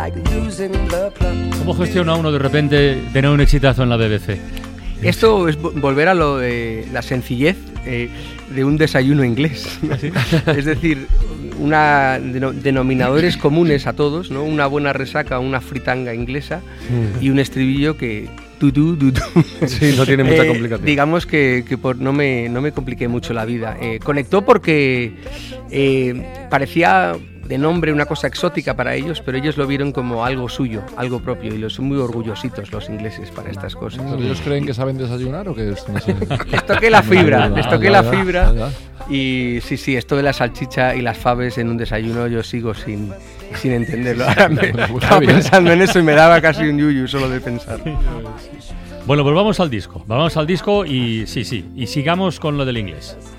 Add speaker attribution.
Speaker 1: ¿Cómo gestiona uno de repente tener un exitazo en la BBC?
Speaker 2: Esto es volver a lo de la sencillez de un desayuno inglés, ¿no?
Speaker 1: ¿Sí?
Speaker 2: Es decir, denominadores comunes a todos, ¿no? Una buena resaca, una fritanga inglesa y un estribillo que...
Speaker 3: Sí, no tiene mucha complicación.
Speaker 2: Digamos que no me compliqué mucho la vida. Conectó porque parecía de nombre una cosa exótica para ellos, pero ellos lo vieron como algo suyo, algo propio, y los son muy orgullositos los ingleses para estas cosas.
Speaker 3: ¿Ellos creen que saben desayunar o qué es? No sé.
Speaker 2: Les toqué la fibra, y sí, esto de la salchicha y las faves en un desayuno yo sigo sin entenderlo. Ahora estaba pensando en eso y me daba casi un yuyu solo de pensar.
Speaker 1: Bueno, pues vamos al disco y sí, y sigamos con lo del inglés.